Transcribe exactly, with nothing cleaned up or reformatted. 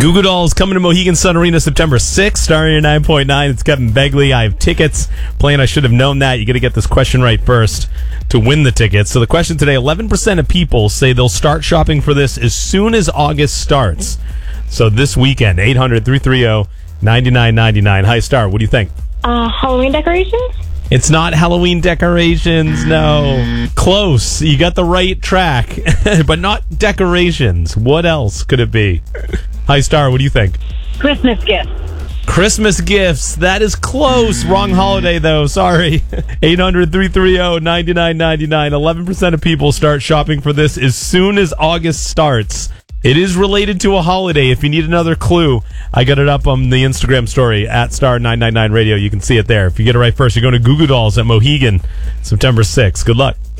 Goo Goo Dolls coming to Mohegan Sun Arena September sixth, starting at nine point nine. It's Kevin Begley. I have tickets. Playing I Should Have Known That. You got to get this question right first to win the tickets. So the question today, eleven percent of people say they'll start shopping for this as soon as August starts. So this weekend, eight hundred, three three zero, nine nine nine nine. Hi, Star. What do you think? Uh, Halloween decorations? It's not Halloween decorations, no. Close. You got the right track, but not decorations. What else could it be? Hi, Star. What do you think? Christmas gifts. Christmas gifts. That is close. Wrong holiday, though. Sorry. eight hundred, three three zero, nine nine nine nine. eleven percent of people start shopping for this as soon as August starts. It is related to a holiday. If you need another clue, I got it up on the Instagram story, at star nine nine nine radio. You can see it there. If you get it right first, you're going to Goo Goo Dolls at Mohegan, September sixth. Good luck.